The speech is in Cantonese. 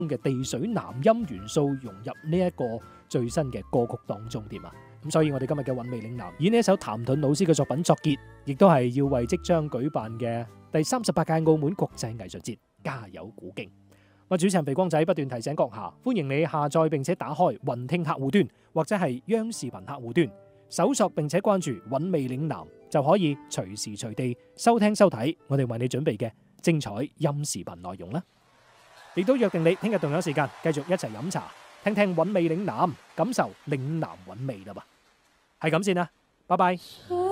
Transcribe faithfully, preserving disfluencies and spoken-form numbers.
嘅地水南音元素融入呢一個最新嘅歌曲當中添啊！咁所以我哋今日嘅韻味嶺南以呢一首譚盾老師嘅作品作結，亦都係要為即將舉辦嘅第三十八屆澳門國際藝術節加油鼓勁。我主持人肥光仔不斷提醒閣下，歡迎你下載並且打開雲聽客戶端或者係央視頻客戶端，搜索並且關注韻味嶺南，就可以隨時隨地收聽收睇我哋為你準備嘅精彩音視頻內容啦。亦都約定你聽日同樣時間繼續一齊飲茶，聽聽韻味嶺南，感受嶺南韻味啦噃。係咁先啦，拜拜。